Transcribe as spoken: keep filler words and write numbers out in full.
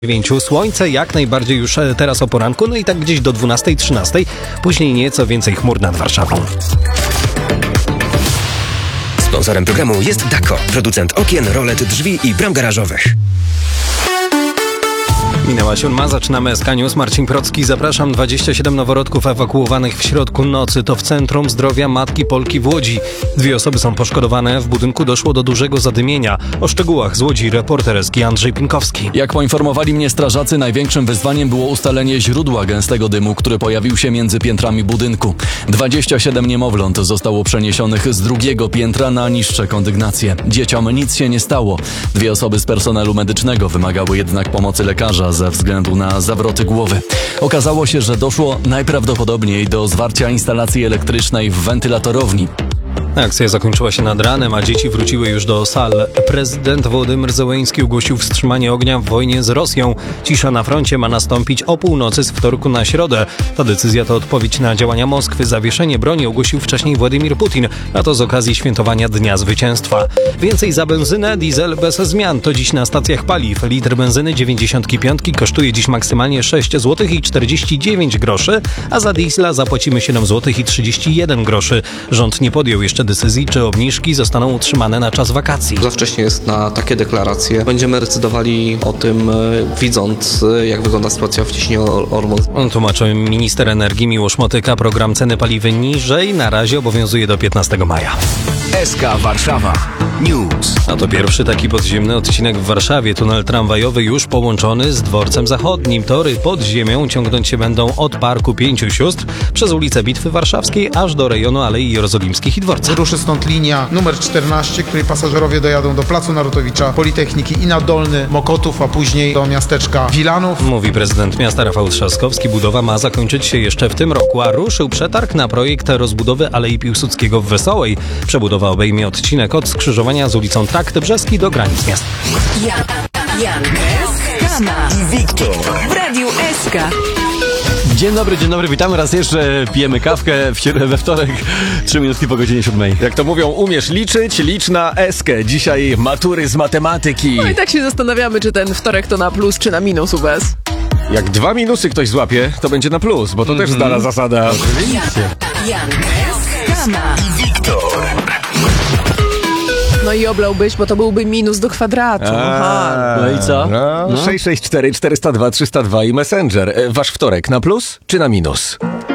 dziewięciu. Słońce jak najbardziej już teraz o poranku, no i tak gdzieś do dwunastej, trzynastej. Później nieco więcej chmur nad Warszawą. Sponsorem programu jest Dako, producent okien, rolet, drzwi i bram garażowych. Minęła siódma, zaczynamy S K News. Marcin Procki, zapraszam. dwadzieścia siedem noworodków ewakuowanych w środku nocy. To w Centrum Zdrowia Matki Polki w Łodzi. Dwie osoby są poszkodowane. W budynku doszło do dużego zadymienia. O szczegółach z Łodzi reporter S K Andrzej Pinkowski. Jak poinformowali mnie strażacy, największym wyzwaniem było ustalenie źródła gęstego dymu, który pojawił się między piętrami budynku. dwadzieścia siedem niemowląt zostało przeniesionych z drugiego piętra na niższe kondygnacje. Dzieciom nic się nie stało. Dwie osoby z personelu medycznego wymagały jednak pomocy lekarza ze względu na zawroty głowy. Okazało się, że doszło najprawdopodobniej do zwarcia instalacji elektrycznej w wentylatorowni. Akcja zakończyła się nad ranem, a dzieci wróciły już do sal. Prezydent Wołodymyr Zełenski ogłosił wstrzymanie ognia w wojnie z Rosją. Cisza na froncie ma nastąpić o północy z wtorku na środę. Ta decyzja to odpowiedź na działania Moskwy. Zawieszenie broni ogłosił wcześniej Władimir Putin, a to z okazji świętowania Dnia Zwycięstwa. Więcej za benzynę, diesel bez zmian. To dziś na stacjach paliw. Litr benzyny dziewięćdziesiątki piątki kosztuje dziś maksymalnie sześć złotych i czterdzieści dziewięć groszy, a za diesla zapłacimy siedem złotych i trzydzieści jeden groszy. Rząd nie podjął jeszcze decyzji, czy obniżki zostaną utrzymane na czas wakacji. Za wcześnie jest na takie deklaracje. Będziemy decydowali o tym, widząc, jak wygląda sytuacja w Cieśninie Ormus. On tłumaczy minister energii Miłosz Motyka. Program ceny paliwy niżej na razie obowiązuje do piętnastego maja. S K Warszawa News. A to pierwszy taki podziemny odcinek w Warszawie. Tunel tramwajowy już połączony z dworcem zachodnim. Tory pod ziemią ciągnąć się będą od Parku Pięciu Sióstr przez ulicę Bitwy Warszawskiej aż do rejonu Alei Jerozolimskich i dworca. Ruszy stąd linia numer czternaście, której pasażerowie dojadą do Placu Narutowicza, Politechniki i na Dolny Mokotów, a później do miasteczka Wilanów. Mówi prezydent miasta Rafał Trzaskowski. Budowa ma zakończyć się jeszcze w tym roku, a ruszył przetarg na projekt rozbudowy Alei Piłsudskiego w Wesołej. Przebudowa obejmie odcinek od skrzyżowania z ulicą Trakt Brzeski do granic miasta. Jan, Jan, Kama i Wiktor w Radiu S K. Dzień dobry, dzień dobry, witamy raz jeszcze, pijemy kawkę w, we wtorek, trzy minutki po godzinie siódmej. Jak to mówią, umiesz liczyć, licz na eskę. Dzisiaj matury z matematyki. No i tak się zastanawiamy, czy ten wtorek to na plus, czy na minus u was. Jak dwa minusy ktoś złapie, to będzie na plus, bo to mm-hmm. też znana zasada. Jan, Jan, Kama i Wiktor. No i oblałbyś, bo to byłby minus do kwadratu. Aha. No i co? No, no. sześć sześć cztery czterysta dwa trzysta dwa i Messenger. Wasz wtorek na plus czy na minus?